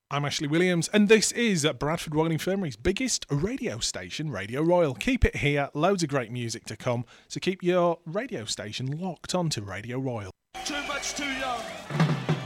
I'm Ashley Williams, and this is Bradford Royal Infirmary's biggest radio station, Radio Royal. Keep it here, loads of great music to come, so keep your radio station locked onto Radio Royal. Too much too young.